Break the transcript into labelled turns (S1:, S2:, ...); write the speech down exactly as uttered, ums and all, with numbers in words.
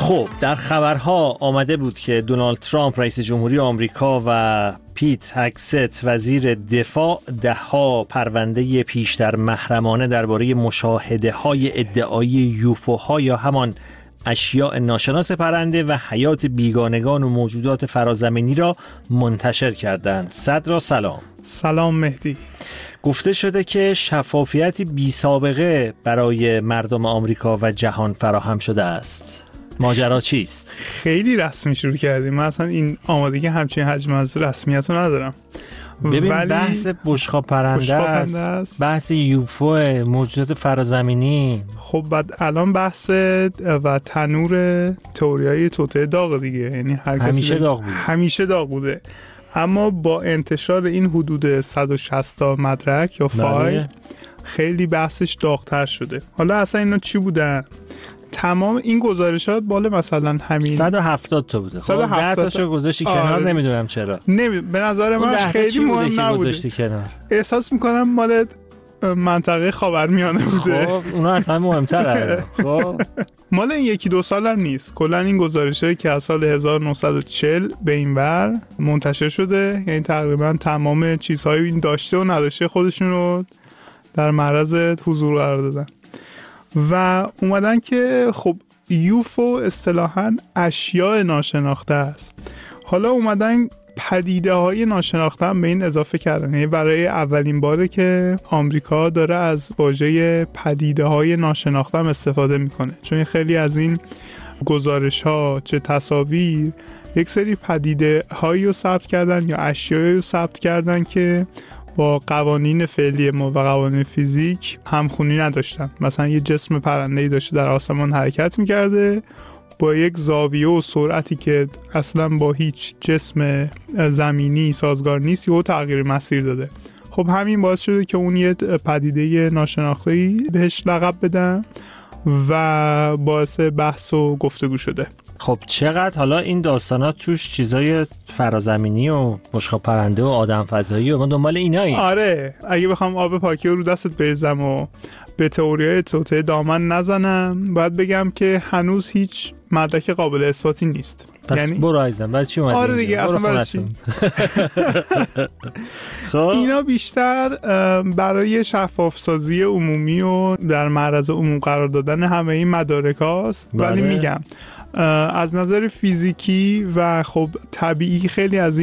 S1: خب در خبرها آمده بود که دونالد ترامپ رئیس جمهوری آمریکا و پیت هگست وزیر دفاع ده‌ها پرونده پیشتر محرمانه درباره مشاهده‌های ادعایی یوفوها یا همان اشیاء ناشناس پرنده و حیات بیگانگان و موجودات فرازمینی را منتشر کردند. صدرا سلام.
S2: سلام مهدی.
S1: گفته شده که شفافیتی بی سابقه برای مردم آمریکا و جهان فراهم شده است. ماجرا چیست؟
S2: خیلی رسمی شروع کردیم. من اصلا این آمادگی همچین حجم از رسمیت رو ندارم.
S1: ببین ولی بحث بشقاب پرنده است. است بحث یوفو، موجودات فرازمینی.
S2: خب بعد الان بحث و تنور تئوریای توطئه داغ دیگه، یعنی هر کسی
S1: همیشه داغ بوده.
S2: همیشه داغ بوده اما با انتشار این حدود صد و شصت تا مدرک یا فایل خیلی بحثش داغ‌تر شده. حالا اصلا اینا چی بودن؟ تمام این گزارشات بالا مثلا همین
S1: صد و هفتاد تا بوده. خب ده تاشو گذاشتی کنار. آره. نمیدونم چرا.
S2: نمی به نظر من خیلی مهم نبوده. احساس میکنم مال منطقه خاورمیانه بوده.
S1: خب اونا اصلا مهم‌تره. خب
S2: مال این یکی دو سال هم نیست. کلا این گزارشایی که از سال هزار و نهصد و چهل به این ور منتشر شده، یعنی تقریبا تمام چیزهای این داشته و نداشته خودشون رو در معرض حضور قرار دادن و اومدن که خب یوفو اصطلاحاً اشیاء ناشناخته است. حالا اومدن پدیده های ناشناخته هم به این اضافه کردن، یعنی برای اولین باره که آمریکا داره از واژه پدیده های ناشناخته هم استفاده میکنه، چون خیلی از این گزارش ها چه تصاویر یک سری پدیده هایی رو ثبت کردن یا اشیایی رو ثبت کردن که با قوانین فعلی ما و قوانین فیزیک همخونی نداشتن. مثلا یه جسم پرنده‌ای داشته در آسمان حرکت میکرده با یک زاویه و سرعتی که اصلا با هیچ جسم زمینی سازگار نیست، یهو تغییر مسیر داده. خب همین باعث شده که اون یه پدیده ناشناخته‌ای بهش لقب بدن و باعث بحث و گفتگو شده.
S1: خب چقدر حالا این داستانات توش چیزای فرازمینی و بشقاب پرنده و آدم فضایی و من دنبال اینایی.
S2: آره اگه بخوام آب پاکی رو دستت بریزم و به تئوریای توطئه دامن نزنم، باید بگم که هنوز هیچ مدرک قابل اثباتی نیست.
S1: پس یعنی برو عزیزم برای چی اومدی؟
S2: آره دیگه اصلا برای چی؟
S1: خب
S2: اینا بیشتر برای شفاف سازی عمومی و در معرض عموم قرار دادن همه این مدارک هاست. ولی میگم از نظر فیزیکی و خب طبیعی خیلی از